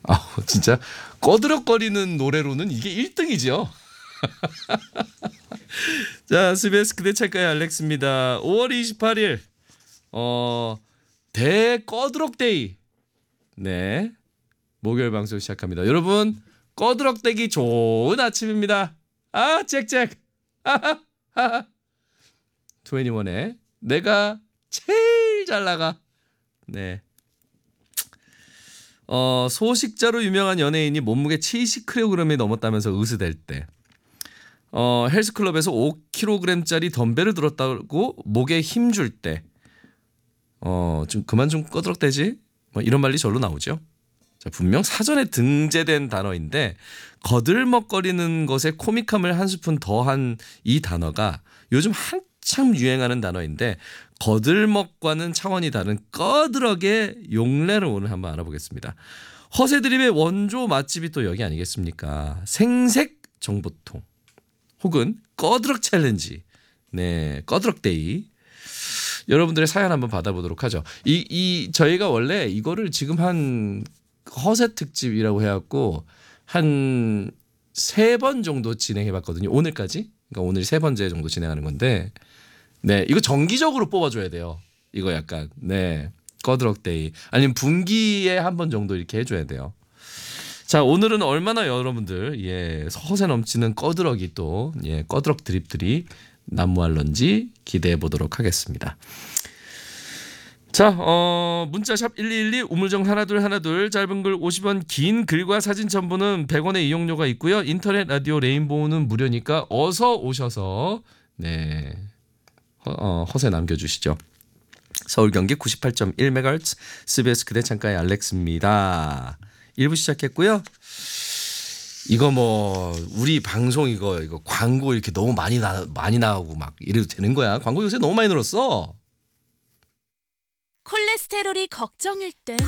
진짜 꺼드럭거리는 노래로는 이게 1등이죠. 자, SBS 그대 책가의 알렉스입니다. 5월 28일 대꺼드럭데이. 네, 목요일 방송 시작합니다. 여러분, 꺼드럭대기 좋은 아침입니다. 잭잭. 21의 내가 제일 잘 나가. 네. 소식자로 유명한 연예인이 몸무게 70kg이 넘었다면서 의스댈 때 헬스클럽에서 5kg짜리 덤벨을 들었다고 목에 힘줄 때 좀 그만 좀 꺼드럭대지? 뭐 이런 말이 절로 나오죠. 자, 분명 사전에 등재된 단어인데 거들먹거리는 것에 코믹함을 한 스푼 더한 이 단어가 요즘 한참 유행하는 단어인데 거들먹과는 차원이 다른 꺼드럭의 용례를 오늘 한번 알아보겠습니다. 허세 드립의 원조 맛집이 또 여기 아니겠습니까? 생색 정보통 혹은 꺼드럭 챌린지. 네, 꺼드럭 데이. 여러분들의 사연 한번 받아보도록 하죠. 저희가 원래 이거를 지금 한 허세 특집이라고 해갖고 한 3번 정도 진행해봤거든요. 오늘까지. 그러니까 오늘 3번째 정도 진행하는 건데, 네, 이거 정기적으로 뽑아줘야 돼요. 이거 약간, 네, 꺼드럭 데이 아니면 분기에 한 번 정도 이렇게 해줘야 돼요. 자, 오늘은 얼마나 여러분들 허세 넘치는 꺼드럭이 또 꺼드럭 드립들이 난무할런지 기대해 보도록 하겠습니다. 자, 문자샵 1212 우물정 하나둘 짧은 글 50원, 긴 글과 사진 첨부는 100원의 이용료가 있고요. 인터넷 라디오 레인보우는 무료니까 어서 오셔서 네, 허세 남겨주시죠. 서울 경기 98.1MHz SBS 그대 창가의 알렉스입니다. 1부 시작했고요. 이거 뭐 우리 방송 이거 광고 이렇게 너무 많이 나오고 막 이래도 되는 거야? 광고 요새 너무 많이 늘었어. 콜레스테롤이 걱정일 때